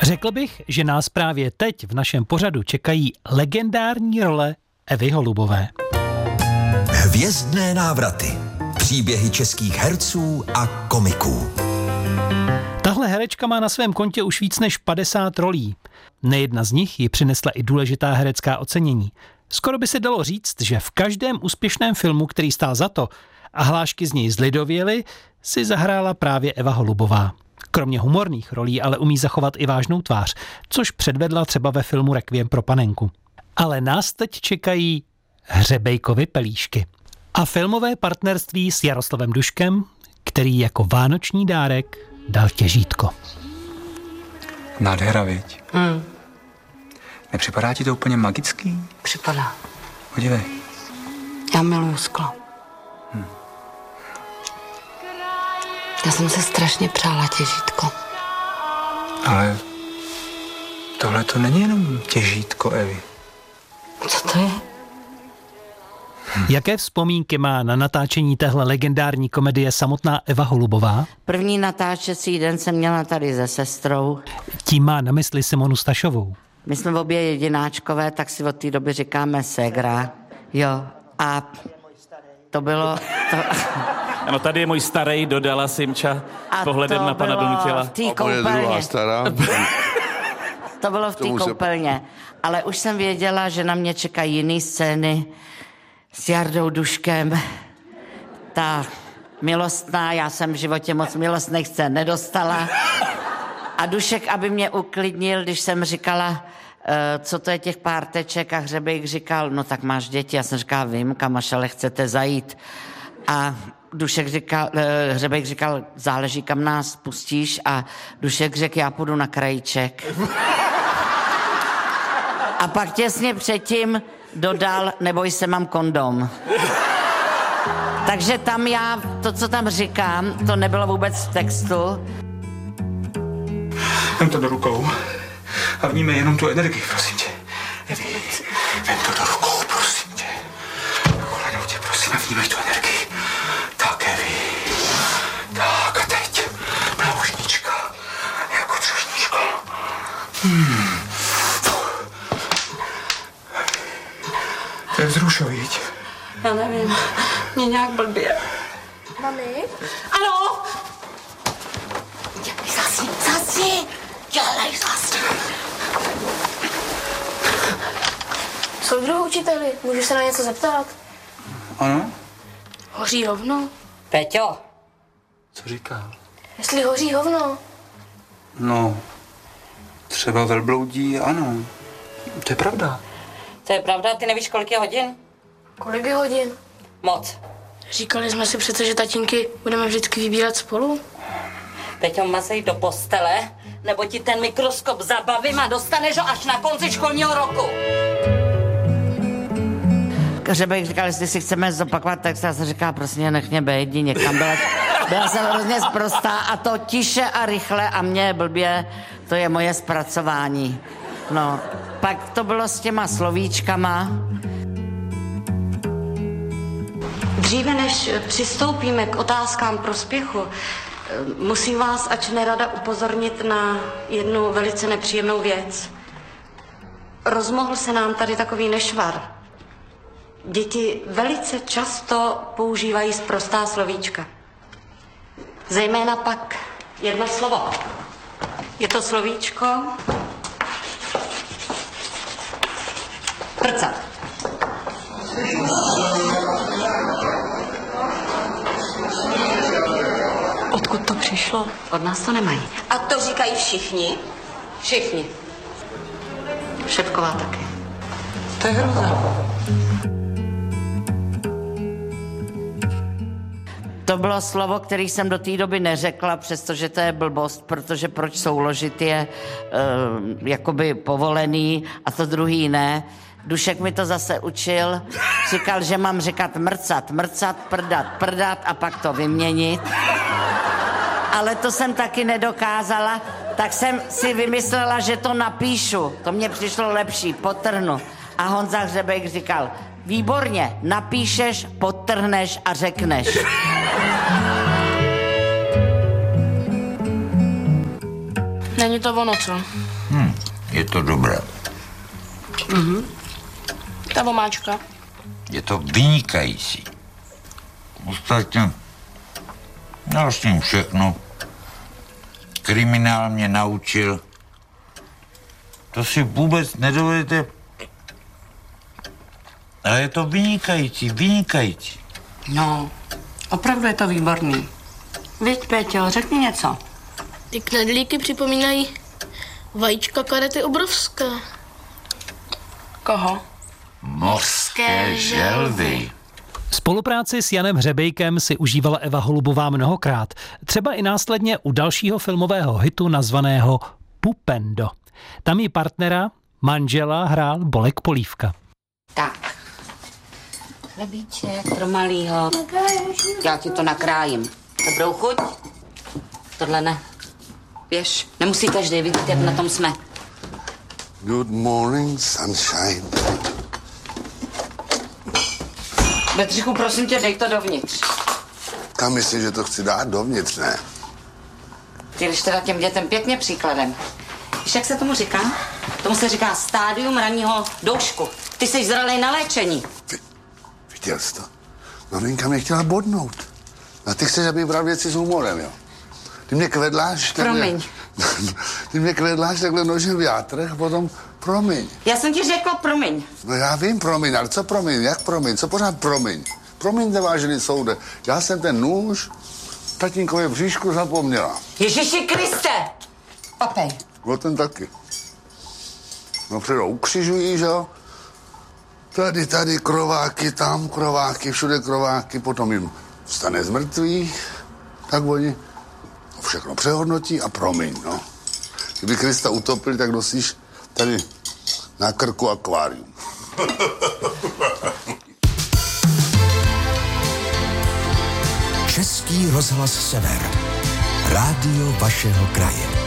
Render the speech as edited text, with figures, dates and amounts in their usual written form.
Řekl bych, že nás právě teď v našem pořadu čekají legendární role Evy Holubové. Hvězdné návraty. Příběhy českých herců a komiků. Tahle herečka má na svém kontě už víc než 50 rolí. Nejedna z nich ji přinesla i důležitá herecká ocenění. Skoro by se dalo říct, že v každém úspěšném filmu, který stál za to a hlášky z něj zlidověly, si zahrála právě Eva Holubová. Kromě humorných rolí ale umí zachovat i vážnou tvář, což předvedla třeba ve filmu Requiem pro panenku. Ale nás teď čekají Hřebejkovy pelíšky. A filmové partnerství s Jaroslavem Duškem, který jako vánoční dárek dal těžítko. Nádhera, viď? Nepřipadá ti to úplně magický? Připadá. Podívej. Já miluju sklo. Já jsem se strašně přála těžítko. Ale tohle to není jenom těžítko, Evi. Co to je? Jaké vzpomínky má na natáčení téhle legendární komedie samotná Eva Holubová? První natáčecí den jsem měla tady se sestrou. Tím má na mysli Simonu Stašovou. My jsme obě jedináčkové, tak si od té doby říkáme ségra. Jo, a to bylo... Ano, tady je můj starý, dodala Simča pohledem na pana Donutila. V té koupelně. To bylo v té koupelně. Ale už jsem věděla, že na mě čekají jiný scény s Jardou Duškem. Ta milostná, já jsem v životě moc milostných scén nedostala. A Dušek, aby mě uklidnil, když jsem říkala, co to je těch pár teček, a Hřebejk říkal, no tak máš děti. Já jsem říkala, vím, kam až ale chcete zajít. A Dušek říkal, Hřebejk říkal, záleží, kam nás pustíš, a Dušek řekl, já půjdu na krajíček. A pak těsně předtím dodal, neboj se, mám kondom. Takže tam já, to, co tam říkám, to nebylo vůbec v textu. Vem to do rukou a vníme jenom tu energii, prosím tě. Evi, vem to do rukou, prosím tě. Kolenou tě, prosím, a vnímej tu energii. Tak, Evi. Tak a teď. Ploužnička. Jako třešnička. To je vzrušoviť. Já nevím, mě nějak blbě. Mami? Ano! Dělej zasni! Dělej zasni! Soudruhu učiteli, můžu se na něco zeptat? Ano? Hoří hovno? Peťo! Co říká? Jestli hoří hovno? No, třeba velbloudí, ano. To je pravda. To je pravda, ty nevíš, kolik je hodin? Kolik je hodin? Moc. Říkali jsme si přece, že tatínky budeme vždycky vybírat spolu. Peťo, mazej do postele, nebo ti ten mikroskop zabavím a dostaneš ho až na konci školního roku. Hřebejk říkal, jestli si chceme zopakovat text, já jsem říkala, prostě nech mě bejt, jdi někam. Byla jsem hrozně sprostá, a to tiše a rychle, a mě blbě, to je moje zpracování. No, pak to bylo s těma slovíčkama. Dříve než přistoupíme k otázkám prospěchu, musím vás, ač nerada, upozornit na jednu velice nepříjemnou věc. Rozmohl se nám tady takový nešvar. Děti velice často používají sprostá slovíčka. Zejména pak jedno slovo. Je to slovíčko prcat. Odkud to přišlo? Od nás to nemají. A to říkají všichni? Všichni. Šepková taky. To je hruza. To bylo slovo, které jsem do té doby neřekla, přestože to je blbost, protože proč souložit je jakoby povolený a to druhý ne. Dušek mi to zase učil, říkal, že mám říkat mrcat, prdat a pak to vyměnit. Ale to jsem taky nedokázala, tak jsem si vymyslela, že to napíšu. To mně přišlo lepší, podtrhnu. A Honza Hřebejk říkal, výborně, napíšeš, podtrhneš a řekneš. Není to ono, co? Je to dobré. Ta vomáčka. Je to vynikající. Ostatně, já s ním všechno. Kriminál mě naučil. To si vůbec nedovedete. Ale je to vynikající, vynikající. No, opravdu je to výborný. Víš, Péťo, řekni něco. Ty knedlíky připomínají vajíčka Karety Obrovské. Koho? Mořské želvy. Spolupráci s Janem Hřebejkem si užívala Eva Holubová mnohokrát, třeba i následně u dalšího filmového hitu nazvaného Pupendo. Tam jí partnera, manžela, hrál Bolek Polívka. Tak. Chlebíček pro malýho. Já ti to nakrájím. Dobrou chuť? Tohle ne. Běž, nemusí každý vidět, jak na tom jsme. Good morning, sunshine. Bedřichu, prosím tě, dej to dovnitř. Kam myslím, že to chci dát dovnitř, ne? Ty jdeš teda těm dětem pěkně příkladem. Víš, jak se tomu říká? Tomu se říká stádium ranního doušku. Ty jsi zralej na léčení. Viděl jsi to? Maminka mě chtěla bodnout. A ty chceš, aby bral věci s humorem, jo? Ty mě kvedláš takhle... Promiň. Ty mě kvedláš takhle nožem v játrech a potom promiň. Já jsem ti řekla promiň. No já vím promiň, ale co promiň? Jak promiň? Co pořád promiň? Promiňte, vážený soude. Já jsem ten nůž tatínkově bříšku zapomněla. Ježiši Kriste! Papej. O ten taky. No předou ukřižují, že jo? Tady krováky, tam krováky, všude krováky, potom jim vstane z mrtvých, tak oni všechno přehodnotí a promiň, no. Kdyby Krista utopili, tak nosíš tady na krku akvárium. Český rozhlas Sever. Rádio vašeho kraje.